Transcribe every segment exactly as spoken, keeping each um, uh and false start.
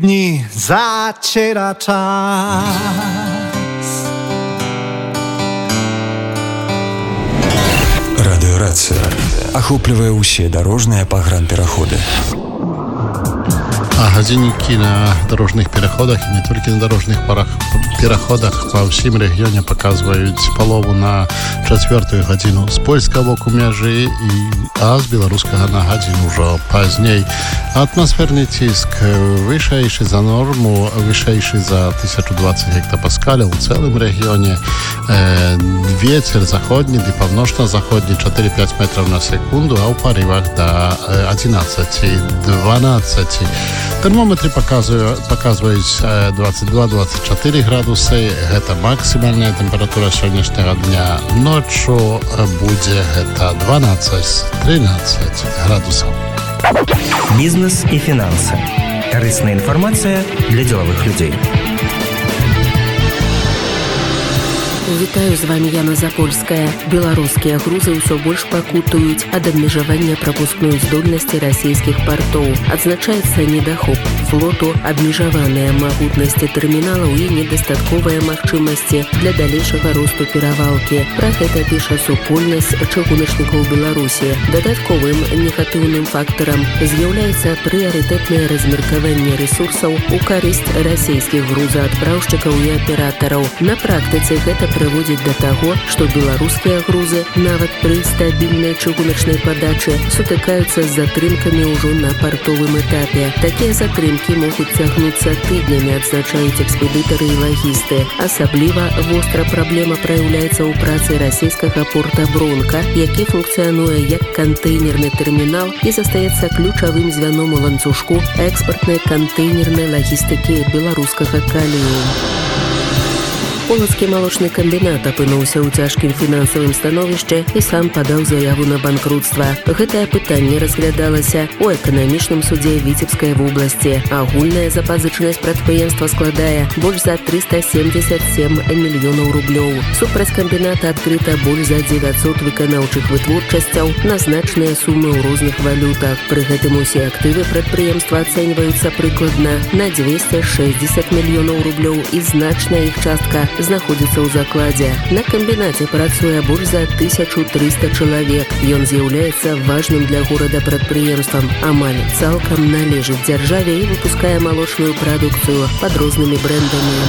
Dni zaciera czas. Радыёрацыя ахоплівае ўсе дарожныя пагранпераходы. А гадзіннікі на дорожных пераходах і не толькі на дорожных пераходах па ўсім рэгіёне паказваюць палову на чацвёртую гадзіну з польскага боку мяжы, і а з беларускага на гадзіну ўжо пазней. Атмасферны ціск вышэйшы за норму, вышэйшы за тысячу двадцать гектапаскаляў у цэлым рэгіёне. Э, вецер заходні ды паўночна-заходні чатыры-пяць метраў на секунду, а ў парывах да адзінаццаць дванаццаць. Тэрмометры паказваюць, паказваюць двадцать два - двадцать чатыры градусы. Гэта максімальная тэмпература сённяшняга дня. Ноччу будзе гэта дванаццаць - трынаццаць градусаў. Бізнес і фінансы. Карысная інфармацыя для дзелавых людзей. Вітаю, з вами Яна Запольская. Беларускія грузы ўсё больш пакутуюць ад абмежавання прапускной здольнасці расійскіх партоў. Адзначаецца недахоп флоту, абмежаваныя магутнасці тэрміналаў і недастатковыя магчымасці для далейшага росту перавалкі. Пра гэта піша супольнасць чыгуначнікаў Беларусі. Дадатковым негатыўным фактарам з'яўляецца прыярытэтнае размеркаванне рэсурсаў у карысць расійскіх грузаадпраўшчыкаў і аператараў. На практыцы гэта прыводзіць да таго, што беларускія грузы нават пры стабільнай чыгуначнай падачы сутыкаюцца з затрымкамі ўжо на партовым этапе. Такія затрымкі могуць цягнуцца тыднямі, адзначаюць экспедытары і лагісты. Асабліва востра праблема праяўляецца ў працы расійскага порта Бронка, які функцыянуе як кантэйнерны тэрмінал і застаецца ключавым звяном у ланцужку экспартнай кантэйнернай лагістыкі беларускага калію. Полацкі малочны камбінат апынуўся ў цяжкім фінансавым становішчы і сам падаў заяву на банкрутства. Гэтае пытанне разглядалася ў эканамічным судзе Віцебскай вобласці. Агульная запазычанасць прадпрыемства складае больш за трыста семьдесят семь мільёнаў рублёў. Супраць камбіната адкрыта больш за дзевяцьсот выканаўчых вытворчасцяў на значныя сумы ў розных валютах. Пры гэтым усе актывы прадпрыемства ацэньваюцца прыкладна на двести шестьдесят мільёнаў рублёў, і значная іх частка знаходзіцца ў закладзе. На камбінаце працуе больш за тысячу трыста чалавек. Ён з'яўляецца важным для горада прадпрыемствам, амаль цалкам належыць дзяржаве і выпускае малочную прадукцыю пад рознымі брэндамі.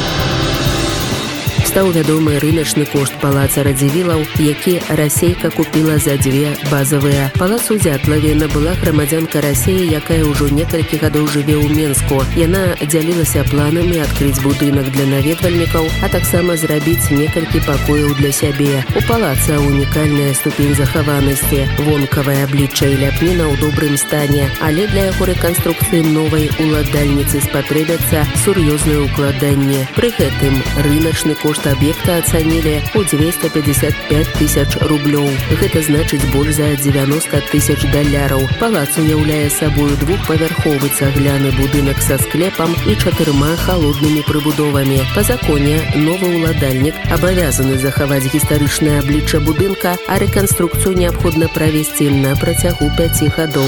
Стаў вядомы рыначны кошт палаца Радзівілаў, які расейка купіла за дзве базавыя. Палац у Дзятлаве набыла грамадзянка Расіі, якая ўжо некалькі гадоў жыве ў Менску. Яна дзялілася планамі адкрыць будынак для наведвальнікаў, а таксама зрабіць некалькі пакояў для сябе. У палаца унікальная ступень захаванасці. Вонкавае аблічча і ляпніна ў добрым стане, але для яго рэканструкцыі новай уладальніцы спатрэбяцца сур'ёзныя ўкладанні. Пры гэтым рыначны кошт аб'екта ацанілі ў двести пятьдесят пять тысяч рублёў. Гэта значыць больш за девяносто тысяч даляраў. Палац уяўляе сабою двухпавярховы цагляны будынак са склепам і чатырма халоднымі прыбудовамі. Па законе новы ўладальнік абавязаны захаваць гістарычнае аблічча будынка, а рэканструкцыю неабходна правесці на працягу пяці гадоў.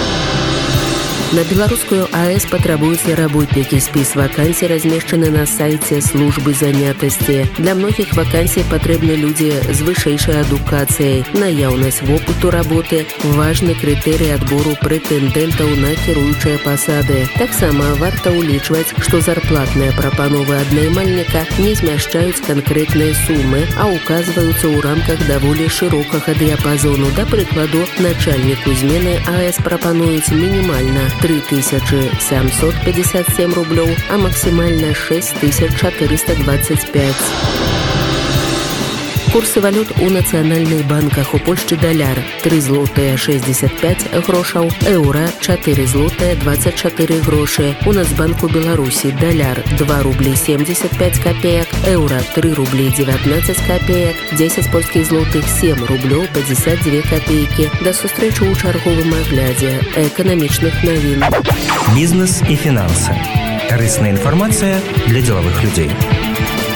На беларускую АЭС патрабуюцца работнікі. Спіс вакансій размешчаны на сайце службы занятасці. Для многіх вакансій патрэбны людзі з вышэйшай адукацыяй. Наяўнасць вопыту работы важны крытэрый адбору прэтэндэнтаў на кіруючыя пасады. Таксама варта ўлічваць, што зарплатныя прапановы ад наймальніка не змяшчаюць канкрэтныя сумы, а ўказваюцца ў рамках даволі шырокага дыяпазону. Да прыкладу, начальніку змены АЭС прапануюць мінімальна три тысячи семьсот пятьдесят семь рублёў, а максимально шесть тысяч четыреста двадцать пять. Курсы валют у нацыянальных банках. У Польшчы даляр три злотыя шестьдесят пять грошаў, еўра чатыры злотыя двадцать чатыры грошы. У Нацбанку Беларусі даляр два рубли семьдесят пять копеек, еўра три рубли девятнадцать копеек, десять польскіх злотых семь рублёў пятьдесят две копейкі. Да сустрэчы ў чарговым аглядзе эканамічных навін. Бізнес і фінансы. Карысная інфармацыя для дзелавых людзей.